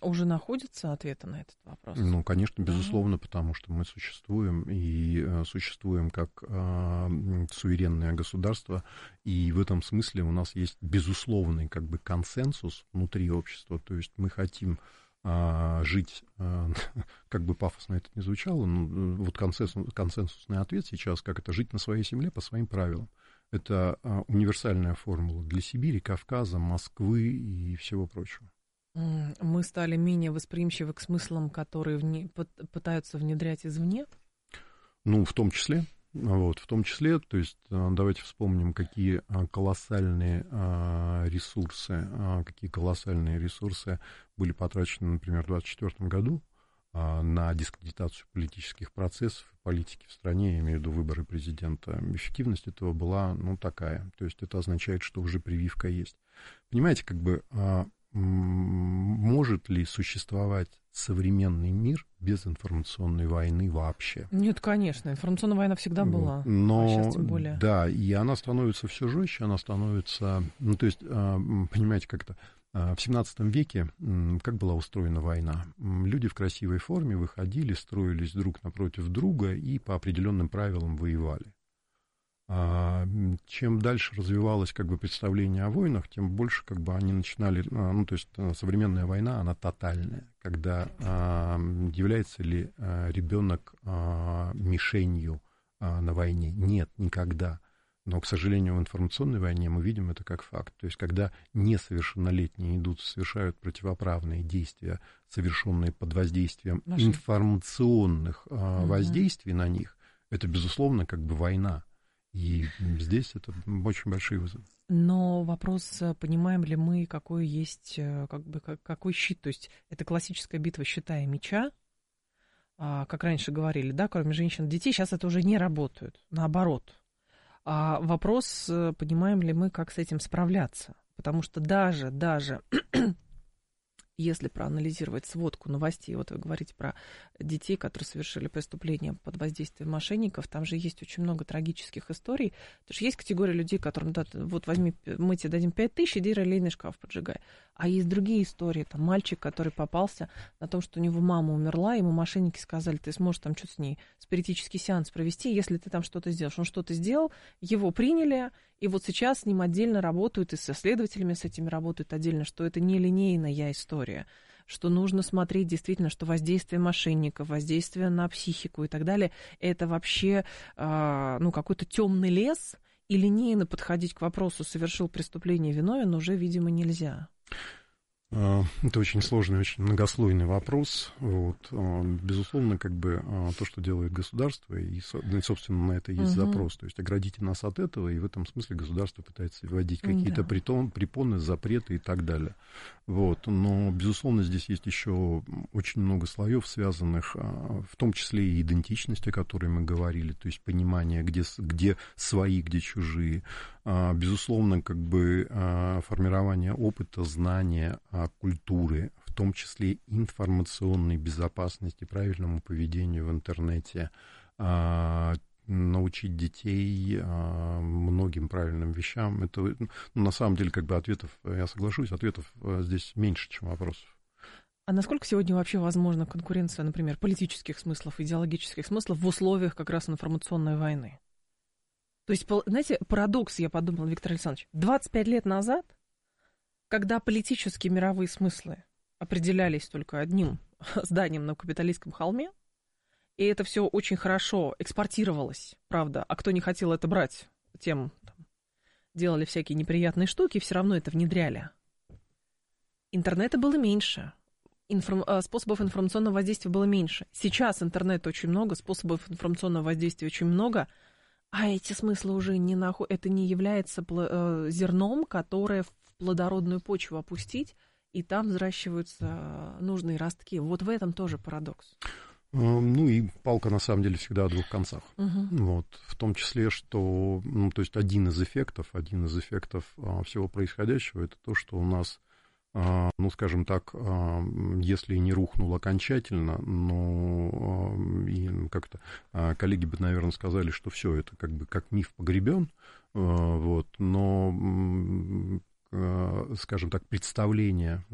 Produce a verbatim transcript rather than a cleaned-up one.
Уже находятся ответы на этот вопрос? Ну, конечно, безусловно, потому что мы существуем, и э, существуем как э, суверенное государство, и в этом смысле у нас есть безусловный как бы консенсус внутри общества, то есть мы хотим э, жить, э, как бы пафосно это ни звучало, но вот консенсус, консенсусный ответ сейчас, как это жить на своей земле по своим правилам. Это э, универсальная формула для Сибири, Кавказа, Москвы и всего прочего. Мы стали менее восприимчивы к смыслам, которые вне, пытаются внедрять извне? Ну, в том числе, вот, в том числе, то есть давайте вспомним, какие колоссальные ресурсы, какие колоссальные ресурсы были потрачены, например, в двадцать четвёртом году на дискредитацию политических процессов и политики в стране, я имею в виду выборы президента. Эффективность этого была, ну, такая, то есть это означает, что уже прививка есть. Понимаете, как бы... Может ли существовать современный мир без информационной войны вообще? Нет, конечно, информационная война всегда была, но, а сейчас тем более. Да, и она становится все жестче, она становится, ну, то есть, понимаете, как-то в семнадцатом веке как была устроена война? Люди в красивой форме выходили, строились друг напротив друга и по определенным правилам воевали. Чем дальше развивалось как бы представление о войнах, тем больше как бы они начинали, ну, то есть современная война, она тотальная, когда является ли ребенок мишенью на войне? Нет, никогда. Но, к сожалению, в информационной войне мы видим это как факт. То есть, когда несовершеннолетние идут, совершают противоправные действия, совершенные под воздействием Машин. информационных угу. воздействий на них, это, безусловно, как бы война. И здесь это очень большие вызовы. Но вопрос, понимаем ли мы, какой есть, как бы, какой щит, то есть это классическая битва щита и меча, как раньше говорили, да, кроме женщин и детей, сейчас это уже не работает, наоборот. А вопрос, понимаем ли мы, как с этим справляться, потому что даже, даже... Если проанализировать сводку новостей, вот вы говорите про детей, которые совершили преступления под воздействием мошенников, там же есть очень много трагических историй. Потому что есть категория людей, которым, да, вот возьми, мы тебе дадим пять тысяч, иди релейный шкаф поджигай. А есть другие истории, там мальчик, который попался на том, что у него мама умерла, ему мошенники сказали, ты сможешь там что-то с ней, спиритический сеанс провести, если ты там что-то сделаешь. Он что-то сделал, его приняли, и вот сейчас с ним отдельно работают, и со следователями с этими работают отдельно, что это не линейная история, что нужно смотреть действительно, что воздействие мошенников, воздействие на психику и так далее, это вообще э, ну, какой-то темный лес, и линейно подходить к вопросу, совершил преступление, виновен, уже, видимо, нельзя. Это очень сложный, очень многослойный вопрос. Вот. Безусловно, как бы то, что делает государство, и, собственно, на это есть угу. запрос. То есть оградите нас от этого, и в этом смысле государство пытается вводить какие-то да. притон, препоны, запреты и так далее. Вот. Но, безусловно, здесь есть еще очень много слоев, связанных в том числе и идентичность, о которой мы говорили, то есть понимание, где, где свои, где чужие. Безусловно, как бы формирование опыта, знания, культуры, в том числе информационной безопасности, правильному поведению в интернете, научить детей многим правильным вещам. Это, ну, на самом деле, как бы ответов, я соглашусь, ответов здесь меньше, чем вопросов. А насколько сегодня вообще возможна конкуренция, например, политических смыслов, идеологических смыслов в условиях как раз информационной войны? То есть, знаете, парадокс, я подумала, Виктор Александрович, двадцать пять лет назад, когда политические мировые смыслы определялись только одним зданием на капиталистском холме, и это все очень хорошо экспортировалось, правда, а кто не хотел это брать, тем там, делали всякие неприятные штуки, все равно это внедряли. Интернета было меньше, информ... способов информационного воздействия было меньше. Сейчас интернета очень много, способов информационного воздействия очень много, а эти смыслы уже не находят, это не является зерном, которое в плодородную почву опустить, и там взращиваются нужные ростки. Вот в этом тоже парадокс. Ну и палка на самом деле всегда о двух концах. Угу. Вот, в том числе, что, ну, то есть один из эффектов, один из эффектов всего происходящего, это то, что у нас, ну, скажем так, если не рухнул окончательно, но и как-то коллеги бы, наверное, сказали, что все это как бы как миф погребен, вот, но, скажем так, представление